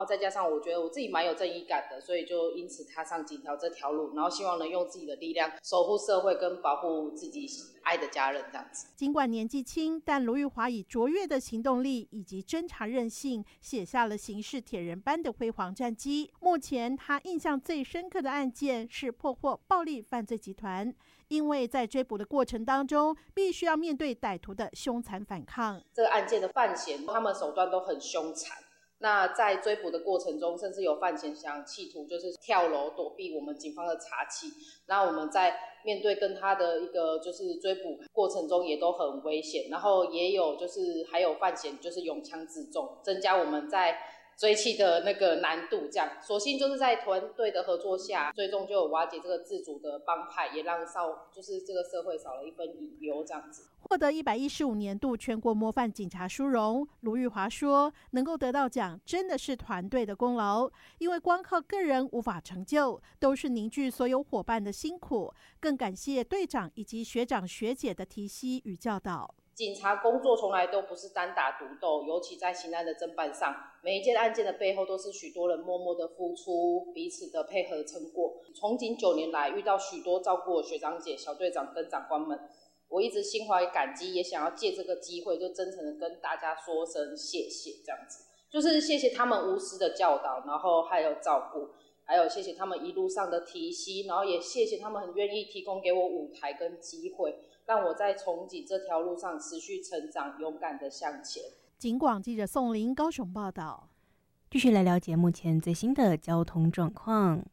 再加上我觉得我自己蛮有正义感的，所以就因此踏上警调这条路，然后希望能用自己的力量守护社会跟保护自己爱的家人这样子。 尽管年纪轻，但卢玉华以卓越的行动力以及侦查韧性，写下了刑事铁人般的辉煌战绩。目前他印象最深刻的案件是破获暴力犯罪集团，因为在追捕的过程当中，必须要面对歹徒的凶残反抗。 这个案件的犯嫌，他们手段都很凶残。那在追捕的过程中，甚至有犯嫌想企图就是跳楼躲避我们警方的查缉。那我们在面对跟他的一个就是追捕过程中也都很危险，然后也有就是还有犯嫌就是拥枪自重，增加我们在追缉的那个难度。这样，所幸就是在团队的合作下，最终就有瓦解这个自主的帮派，也让就是这个社会少了一份隐忧这样子。 获得115年度全国模范警察殊荣，卢玉华说，能够得到奖真的是团队的功劳，因为光靠个人无法成就，都是凝聚所有伙伴的辛苦。更感谢队长以及学长学姐的提携与教导。 警察工作从来都不是单打独斗，尤其在刑案的侦办上，每一件案件的背后都是许多人默默的付出，彼此的配合成果。从警9年来，遇到许多照顾我学长姐、小队长跟长官们，我一直心怀感激，也想要借这个机会，就真诚的跟大家说声谢谢，这样子，就是谢谢他们无私的教导，然后还有照顾，还有谢谢他们一路上的提携，然后也谢谢他们很愿意提供给我舞台跟机会，让我在从警这条路上持续成长，勇敢的向前。 警广记者宋林高雄报道。 继续来了解目前最新的交通状况。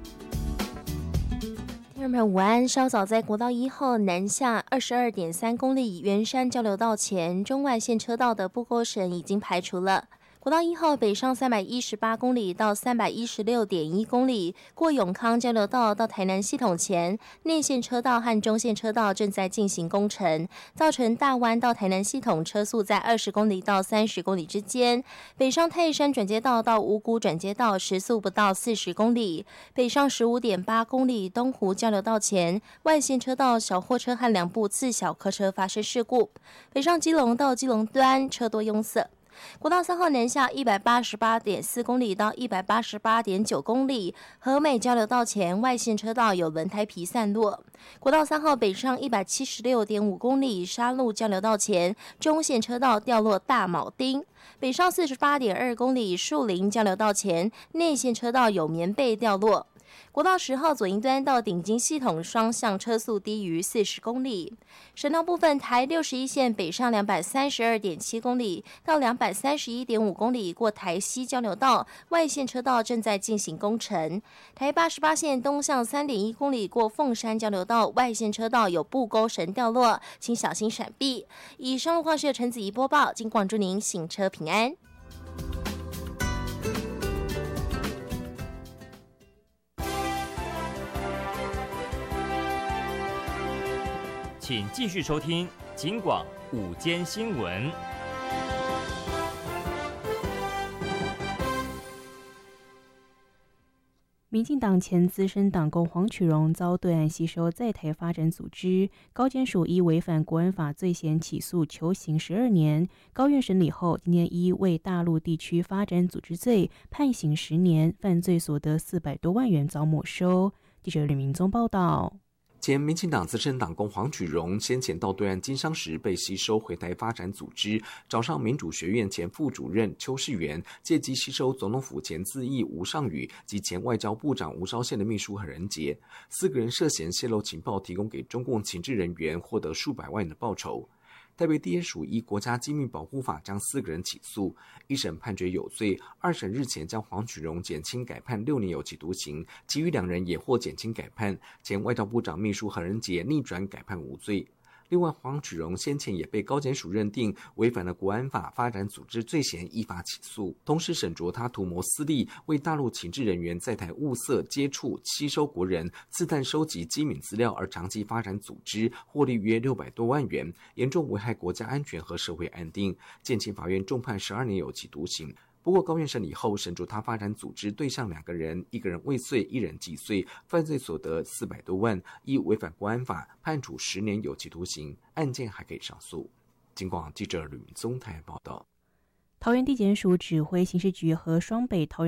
听众朋友午安，稍早在国道1号南下22.3公里圆山交流道前中外线车道的不勾绳已经排除了。国道1号北上318公里到316.1公里，过永康交流道到台南系统前，内线车道和中线车道正在进行工程，造成大湾到台南系统车速在20公里到30公里之间。北上泰山转接道到五股转接道时速不到40公里。北上15.8公里东湖交流道前，外线车道小货车和2部自小客车发生事故。北上基隆到基隆端车多拥塞。国道3号南下188.4公里到188.9公里，和美交流道前外线车道有轮胎皮散落。国道3号北上176.5公里，沙鹿交流道前中线车道掉落大铆钉。北上48.2公里，树林交流道前内线车道有棉被掉落。国道10号左营端到顶金系统双向车速低于40公里。省道部分，台61线北上232.7公里到231.5公里，过台西交流道，外线车道正在进行工程。台88线东向3.1公里，过凤山交流道，外线车道有不勾绳掉落，请小心闪避。以上路况是由陈子怡播报，经广祝您行车平安。 请继续收听警广午间新闻。 民进党前资深党工黄曲荣遭对岸吸收在台发展组织，高检署依违反国安法罪嫌起诉，求刑12年。高院审理后，今天依为大陆地区发展组织罪判刑10年，犯罪所得400多万元遭没收。记者吕明宗报道。 前民进党资深党工黄曲荣先前到对岸经商时被吸收回台发展组织，找上民主学院前副主任邱世元，借机吸收总统府前咨议吴尚宇及前外交部长吴钊燮的秘书何仁杰，4个人涉嫌泄露情报提供给中共情治人员，获得数百万元的报酬。台北地检署依国家机密保护法将4个人起诉，一审判决有罪，2审日前将黄曲荣减轻改判6年有期徒刑，其余2人也获减轻改判。前外交部长秘书何仁杰逆转改判无罪。另外，黄曲荣先前也被高检署认定违反了国安法发展组织罪嫌，依法起诉。同时审酌他图谋私利，为大陆情治人员在台物色、接触、吸收国人、刺探收集机敏资料而长期发展组织，获利约600多万元，严重危害国家安全和社会安定。建前法院重判12年有期徒刑。不过，高院审理后审酌他发展组织对象2个人，1个人未遂，1人既遂，犯罪所得400多万，依违反国安法判处10年有期徒刑，案件还可以上诉。警广记者吕宗台报道。 桃园地检署指挥刑事局和双北桃园